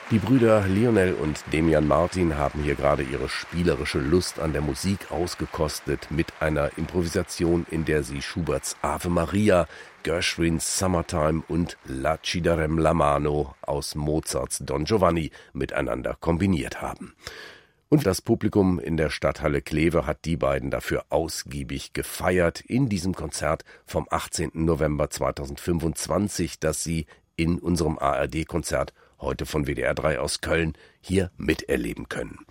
Die Brüder Lionel und Demian Martin haben hier gerade ihre spielerische Lust an der Musik ausgekostet mit einer Improvisation, in der sie Schuberts Ave Maria, Gershwins Summertime und La ci darem la mano aus Mozarts Don Giovanni miteinander kombiniert haben. Und das Publikum in der Stadthalle Kleve hat die beiden dafür ausgiebig gefeiert in diesem Konzert vom 18. November 2025, das sie in unserem ARD-Konzert heute von WDR 3 aus Köln hier miterleben können.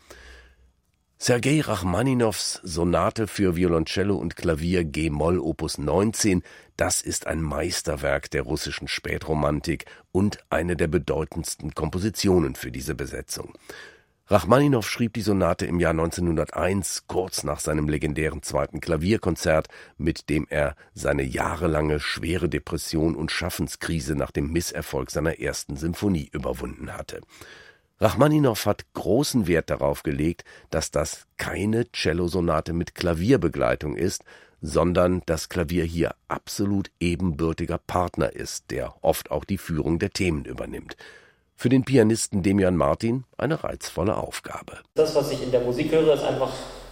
Sergei Rachmaninows Sonate für Violoncello und Klavier G-Moll Opus 19, das ist ein Meisterwerk der russischen Spätromantik und eine der bedeutendsten Kompositionen für diese Besetzung. Rachmaninow schrieb die Sonate im Jahr 1901, kurz nach seinem legendären zweiten Klavierkonzert, mit dem er seine jahrelange schwere Depression und Schaffenskrise nach dem Misserfolg seiner ersten Symphonie überwunden hatte. Rachmaninow hat großen Wert darauf gelegt, dass das keine Cellosonate mit Klavierbegleitung ist, sondern das Klavier hier absolut ebenbürtiger Partner ist, der oft auch die Führung der Themen übernimmt. Für den Pianisten Demian Martin eine reizvolle Aufgabe. Das, was ich in der Musik höre, ist einfach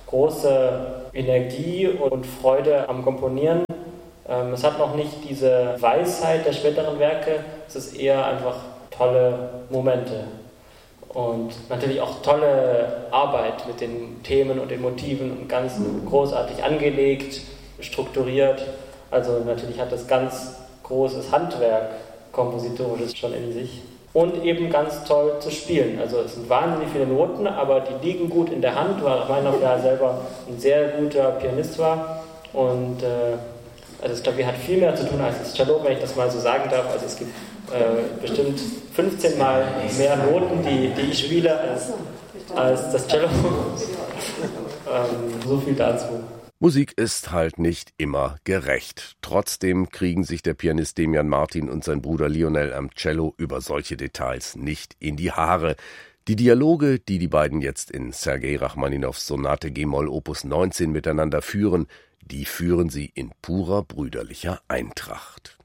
große Energie und Freude am Komponieren. Es hat noch nicht diese Weisheit der späteren Werke, es ist eher einfach tolle Momente. Und natürlich auch tolle Arbeit mit den Themen und den Motiven und ganz großartig angelegt, strukturiert. Also natürlich hat das ganz großes Handwerk, kompositorisches schon in sich. Und eben ganz toll zu spielen. Also es sind wahnsinnig viele Noten, aber die liegen gut in der Hand, weil Rachmaninow ja selber ein sehr guter Pianist war. Und also das Klavier hat viel mehr zu tun als das Cello, wenn ich das mal so sagen darf. Also es gibt bestimmt 15 Mal mehr Noten, die ich spiele, als das Cello. So viel dazu. Musik ist halt nicht immer gerecht. Trotzdem kriegen sich der Pianist Demian Martin und sein Bruder Lionel am Cello über solche Details nicht in die Haare. Die Dialoge, die die beiden jetzt in Sergei Rachmaninows Sonate G-Moll Opus 19 miteinander führen, die führen sie in purer brüderlicher Eintracht.